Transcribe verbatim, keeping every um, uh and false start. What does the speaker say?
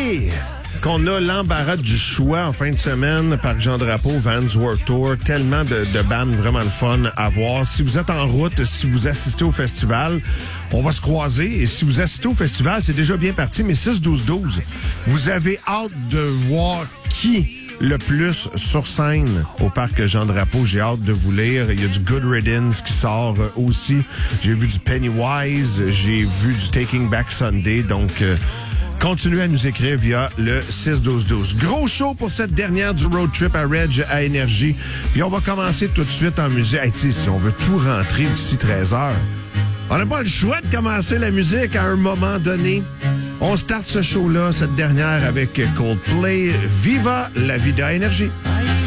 Et qu'on a l'embarras du choix en fin de semaine, Parc Jean Drapeau, Vans World Tour, tellement de, de bandes vraiment le fun à voir. Si vous êtes en route, si vous assistez au festival, on va se croiser. Et si vous assistez au festival, c'est déjà bien parti, mais six douze douze, vous avez hâte de voir qui le plus sur scène au Parc Jean Drapeau. J'ai hâte de vous lire. Il y a du Good Riddance qui sort aussi. J'ai vu du Pennywise, j'ai vu du Taking Back Sunday, donc... Euh, continuez à nous écrire via le six douze douze. Gros show pour cette dernière du road trip à Reg à Énergie. Puis on va commencer tout de suite en musique. Hey, si on veut tout rentrer d'ici treize heures, on n'a pas le choix de commencer la musique à un moment donné. On start ce show-là, cette dernière, avec Coldplay. Viva la vida Énergie.